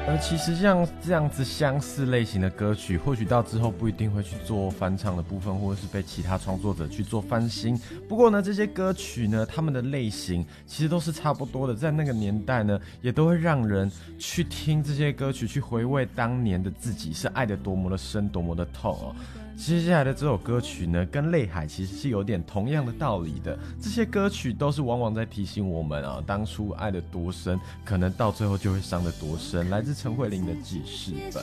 其实像这样子相似类型的歌曲，或许到之后不一定会去做翻唱的部分，或者是被其他创作者去做翻新。不过呢，这些歌曲呢，他们的类型其实都是差不多的，在那个年代呢，也都会让人去听这些歌曲，去回味当年的自己是爱得多么的深，多么的痛哦。接下来的这首歌曲呢，跟泪海其实是有点同样的道理的。这些歌曲都是往往在提醒我们啊，当初爱得多深，可能到最后就会伤得多深。来自陈慧琳的记事本。